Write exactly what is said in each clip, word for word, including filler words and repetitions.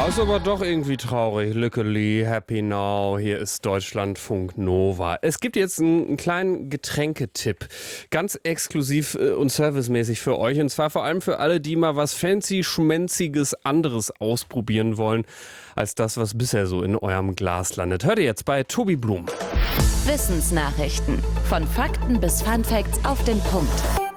Ah, ist aber doch irgendwie traurig. Lückeli, Happy Now, hier ist Deutschlandfunk Nova. Es gibt jetzt einen, einen kleinen Getränketipp, ganz exklusiv äh, und servicemäßig für euch. Und zwar vor allem für alle, die mal was fancy, schmenziges anderes ausprobieren wollen, als das, was bisher so in eurem Glas landet. Hört ihr jetzt bei Tobi Blum. Wissensnachrichten. Von Fakten bis Funfacts auf den Punkt.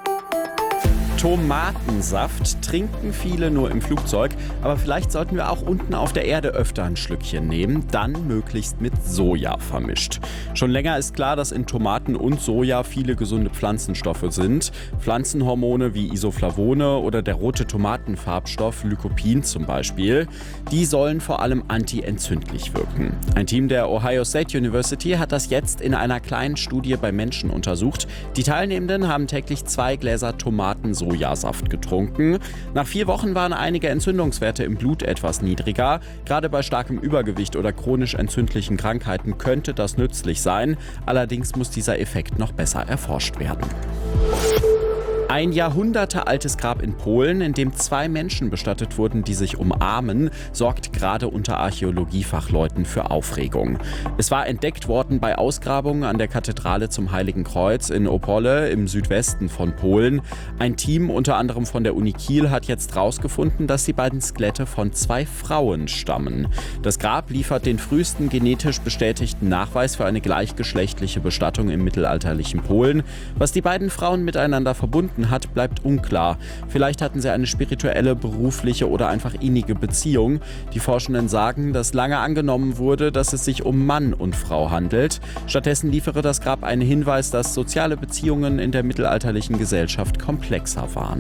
Tomatensaft trinken viele nur im Flugzeug, aber vielleicht sollten wir auch unten auf der Erde öfter ein Schlückchen nehmen, dann möglichst mit Soja vermischt. Schon länger ist klar, dass in Tomaten und Soja viele gesunde Pflanzenstoffe sind. Pflanzenhormone wie Isoflavone oder der rote Tomatenfarbstoff Lycopin zum Beispiel. Die sollen vor allem antientzündlich wirken. Ein Team der Ohio State University hat das jetzt in einer kleinen Studie bei Menschen untersucht. Die Teilnehmenden haben täglich zwei Gläser Tomatensoja Sojasaft getrunken. Nach vier Wochen waren einige Entzündungswerte im Blut etwas niedriger. Gerade bei starkem Übergewicht oder chronisch entzündlichen Krankheiten könnte das nützlich sein. Allerdings muss dieser Effekt noch besser erforscht werden. Ein jahrhundertealtes Grab in Polen, in dem zwei Menschen bestattet wurden, die sich umarmen, sorgt gerade unter Archäologiefachleuten für Aufregung. Es war entdeckt worden bei Ausgrabungen an der Kathedrale zum Heiligen Kreuz in Opole im Südwesten von Polen. Ein Team unter anderem von der Uni Kiel hat jetzt herausgefunden, dass die beiden Skelette von zwei Frauen stammen. Das Grab liefert den frühesten genetisch bestätigten Nachweis für eine gleichgeschlechtliche Bestattung im mittelalterlichen Polen. Was die beiden Frauen miteinander verbunden hat, bleibt unklar. Vielleicht hatten sie eine spirituelle, berufliche oder einfach innige Beziehung. Die Forschenden sagen, dass lange angenommen wurde, dass es sich um Mann und Frau handelt. Stattdessen liefere das Grab einen Hinweis, dass soziale Beziehungen in der mittelalterlichen Gesellschaft komplexer waren.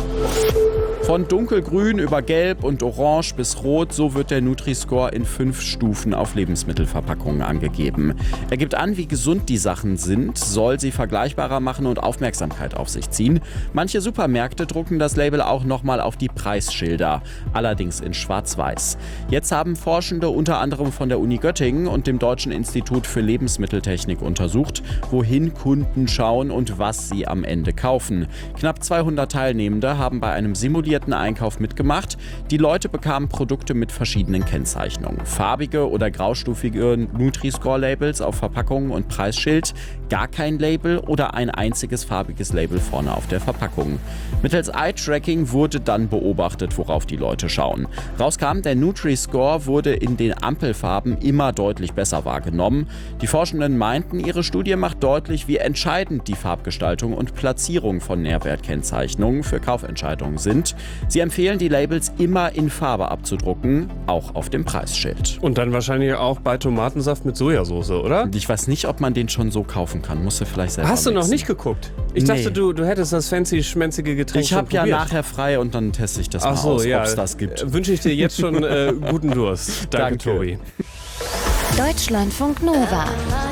Von dunkelgrün über gelb und orange bis rot, so wird der Nutri-Score in fünf Stufen auf Lebensmittelverpackungen angegeben. Er gibt an, wie gesund die Sachen sind, soll sie vergleichbarer machen und Aufmerksamkeit auf sich ziehen. Manche Supermärkte drucken das Label auch nochmal auf die Preisschilder, allerdings in schwarz-weiß. Jetzt haben Forschende unter anderem von der Uni Göttingen und dem Deutschen Institut für Lebensmitteltechnik untersucht, wohin Kunden schauen und was sie am Ende kaufen. Knapp zweihundert Teilnehmende haben bei einem simulierten Einkauf mitgemacht. Die Leute bekamen Produkte mit verschiedenen Kennzeichnungen. Farbige oder graustufige Nutri-Score-Labels auf Verpackungen und Preisschild, gar kein Label oder ein einziges farbiges Label vorne auf der Verpackung. Mittels Eye-Tracking wurde dann beobachtet, worauf die Leute schauen. Rauskam, der Nutri-Score wurde in den Ampelfarben immer deutlich besser wahrgenommen. Die Forschenden meinten, ihre Studie macht deutlich, wie entscheidend die Farbgestaltung und Platzierung von Nährwertkennzeichnungen für Kaufentscheidungen sind. Sie empfehlen, die Labels immer in Farbe abzudrucken, auch auf dem Preisschild. Und dann wahrscheinlich auch bei Tomatensaft mit Sojasauce, oder? Ich weiß nicht, ob man den schon so kaufen kann. Musst du vielleicht selber Hast du noch mixen. nicht geguckt? Ich Nee. dachte, du, du hättest das fancy, schmenzige Getränk Ich schon habe ja probiert. nachher frei und dann teste ich das Ach mal so, aus, ja. ob es das gibt. Äh, Wünsche ich dir jetzt schon äh, guten Durst. Danke, Danke. Tobi. Deutschlandfunk Nova.